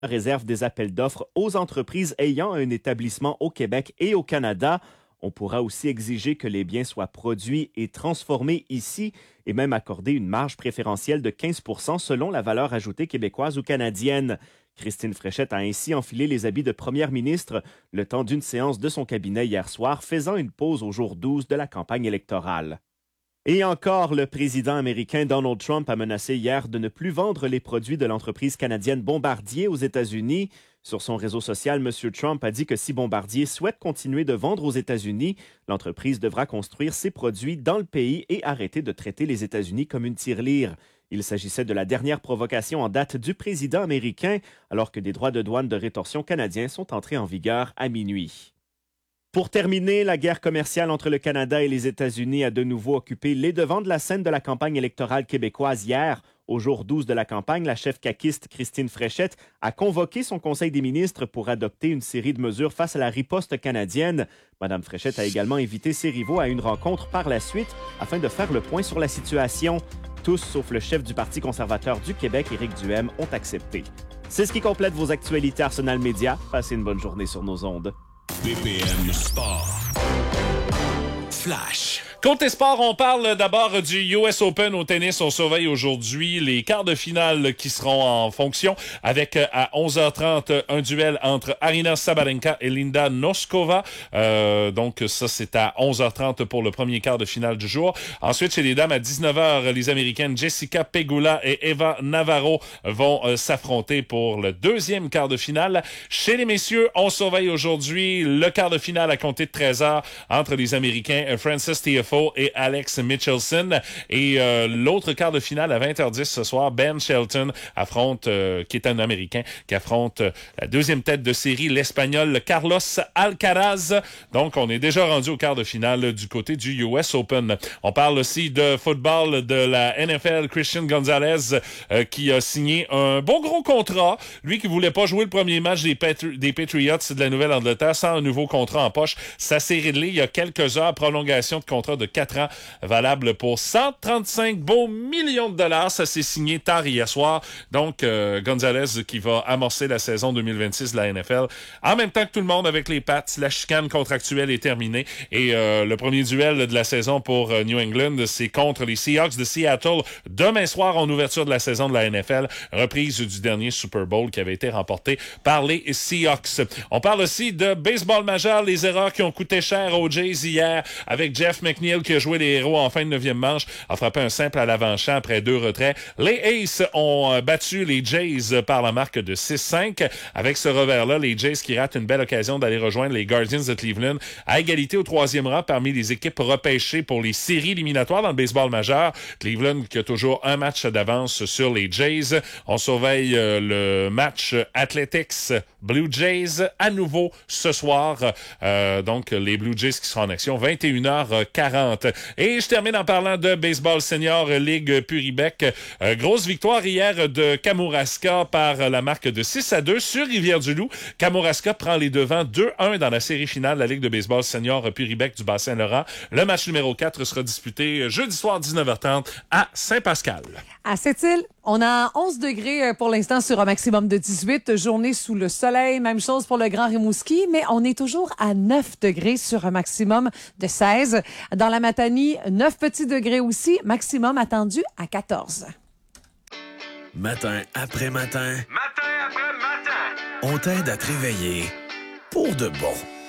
réserve des appels d'offres aux entreprises ayant un établissement au Québec et au Canada. On pourra aussi exiger que les biens soient produits et transformés ici et même accorder une marge préférentielle de 15 % selon la valeur ajoutée québécoise ou canadienne. Christine Fréchette a ainsi enfilé les habits de première ministre le temps d'une séance de son cabinet hier soir, faisant une pause au jour 12 de la campagne électorale. Et encore, le président américain Donald Trump a menacé hier de ne plus vendre les produits de l'entreprise canadienne Bombardier aux États-Unis. Sur son réseau social, M. Trump a dit que si Bombardier souhaite continuer de vendre aux États-Unis, l'entreprise devra construire ses produits dans le pays et arrêter de traiter les États-Unis comme une tirelire. Il s'agissait de la dernière provocation en date du président américain, alors que des droits de douane de rétorsion canadiens sont entrés en vigueur à minuit. Pour terminer, la guerre commerciale entre le Canada et les États-Unis a de nouveau occupé les devants de la scène de la campagne électorale québécoise hier. Au jour 12 de la campagne, la chef caquiste Christine Fréchette a convoqué son conseil des ministres pour adopter une série de mesures face à la riposte canadienne. Mme Fréchette a également invité ses rivaux à une rencontre par la suite afin de faire le point sur la situation. Tous, sauf le chef du Parti conservateur du Québec, Éric Duhem, ont accepté. C'est ce qui complète vos actualités Arsenal Média. Passez une bonne journée sur nos ondes. BPM Sport. Flash. Côté sport, on parle d'abord du US Open au tennis. On surveille aujourd'hui les quarts de finale qui seront en fonction avec à 11h30 un duel entre Aryna Sabalenka et Linda Noskova. Donc ça, c'est à 11h30 pour le premier quart de finale du jour. Ensuite, chez les dames, à 19h, les Américaines Jessica Pegula et Eva Navarro vont s'affronter pour le deuxième quart de finale. Chez les messieurs, on surveille aujourd'hui le quart de finale à compter de 13h entre les Américains Francis Tiafoe et Alex Michelson. Et l'autre quart de finale à 20h10 ce soir, Ben Shelton affronte, qui est un Américain, qui affronte la deuxième tête de série, l'Espagnol Carlos Alcaraz. Donc, on est déjà rendu au quart de finale du côté du US Open. On parle aussi de football de la NFL, Christian Gonzalez, qui a signé un bon gros contrat. Lui qui voulait pas jouer le premier match des Patriots de la Nouvelle-Angleterre sans un nouveau contrat en poche. Ça s'est réglé il y a quelques heures. Prolongation de contrat de 4 ans, valable pour 135 beaux millions de dollars. Ça s'est signé tard hier soir. Donc, Gonzalez qui va amorcer la saison 2026 de la NFL. En même temps que tout le monde avec les Pats, la chicane contractuelle est terminée. Et le premier duel de la saison pour New England, c'est contre les Seahawks de Seattle. Demain soir, en ouverture de la saison de la NFL, reprise du dernier Super Bowl qui avait été remporté par les Seahawks. On parle aussi de baseball majeur, les erreurs qui ont coûté cher aux Jays hier, avec Jeff McNeil qui a joué les héros en fin de 9e manche, a frappé un simple à l'avant-champ après 2 retraits. Les Aces ont battu les Jays par la marque de 6-5. Avec ce revers-là, les Jays qui ratent une belle occasion d'aller rejoindre les Guardians de Cleveland à égalité au 3e rang parmi les équipes repêchées pour les séries éliminatoires dans le baseball majeur. Cleveland qui a toujours un match d'avance sur les Jays. On surveille le match Athletics Blue Jays à nouveau ce soir. Donc, les Blue Jays qui seront en action 21h40. Et je termine en parlant de baseball senior Ligue Puribec. Grosse victoire hier de Kamouraska par la marque de 6-2 sur Rivière-du-Loup. Kamouraska prend les devants 2-1 dans la série finale de la Ligue de baseball senior Puribec du Bas-Saint-Laurent. Le match numéro 4 sera disputé jeudi soir 19h30 à Saint-Pascal. À Sept-Îles, on a 11 degrés pour l'instant sur un maximum de 18. Journée sous le soleil, même chose pour le Grand Rimouski, mais on est toujours à 9 degrés sur un maximum de 16. Dans la Matanie, 9 petits degrés aussi, maximum attendu à 14. Matin après matin. Matin après matin. On t'aide à te réveiller pour de bon.